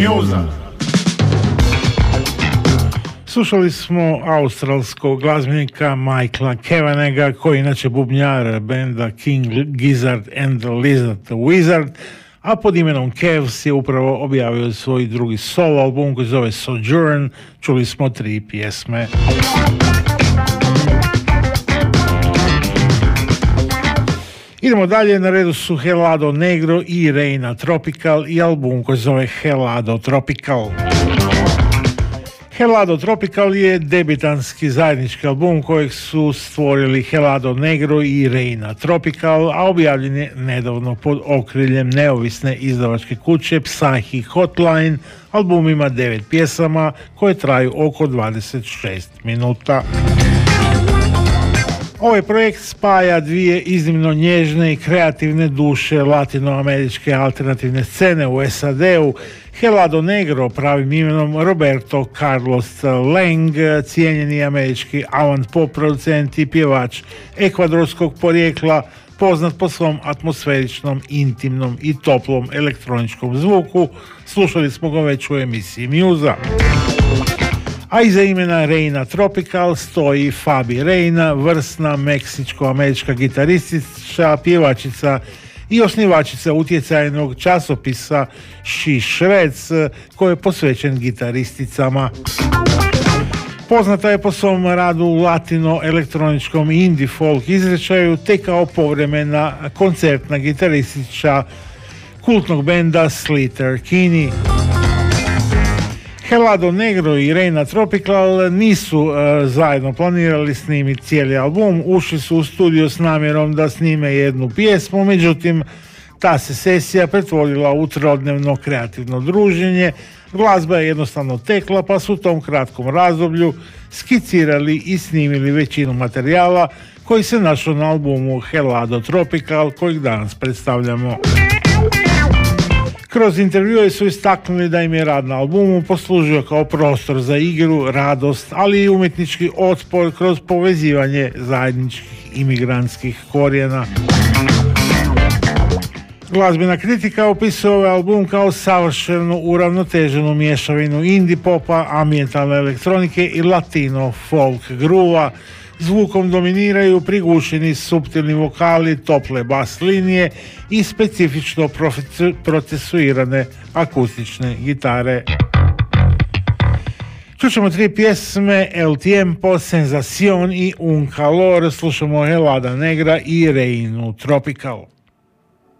Musa. Slušali smo australskog glazbenika Michaela Kavanaga, koji je inače bubnjar benda King Gizzard and the Lizard Wizard, a pod imenom Cavs je upravo objavio svoj drugi solo album koji zove Sojourn. Čuli smo 3 pjesme. Idemo dalje, na redu su Helado Negro i Reina Tropical i album koji zove Helado Tropical. Helado Tropical je debitanski zajednički album kojeg su stvorili Helado Negro i Reina Tropical, a objavljen je nedavno pod okriljem neovisne izdavačke kuće Psyche Hotline. Album ima 9 pjesama koje traju oko 26 minuta. Ovaj projekt spaja dvije iznimno nježne i kreativne duše latinoameričke alternativne scene u SAD-u. Helado Negro, pravim imenom Roberto Carlos Lang, cijenjeni američki avant-pop producent i pjevač ekvadorskog porijekla, poznat po svom atmosferičnom, intimnom i toplom elektroničkom zvuku. Slušali smo ga već u emisiji Musa. A iza imena Reina Tropical stoji Fabi Reina, vrsna meksičko-američka gitaristica, pjevačica i osnivačica utjecajnog časopisa She Shreds, koji je posvećen gitaristicama. Poznata je po svom radu u latino-elektroničkom i indie folk izrečaju, te kao povremena koncertna gitaristica kultnog benda Sleater-Kinney. Helado Negro i Reina Tropical nisu zajedno planirali snimiti cijeli album, ušli su u studio s namjerom da snime jednu pjesmu, međutim ta se sesija pretvorila u trodnevno kreativno druženje, glazba je jednostavno tekla, pa su u tom kratkom razdoblju skicirali i snimili većinu materijala koji se našao na albumu Helado Tropical kojeg danas predstavljamo. Kroz intervjue su istaknuli da im je rad na albumu poslužio kao prostor za igru, radost, ali i umjetnički otpor kroz povezivanje zajedničkih imigrantskih korijena. Glazbena kritika opisuje ovaj album kao savršeno uravnoteženu mješavinu indie popa, ambijentalne elektronike i latino folk groova. Zvukom dominiraju prigušeni suptilni vokali, tople bas linije i specifično procesuirane akustične gitare. Čućemo 3 pjesme: El Tiempo, Sensación i Un Calor. Slušamo Helada Negra i Reinu Tropical.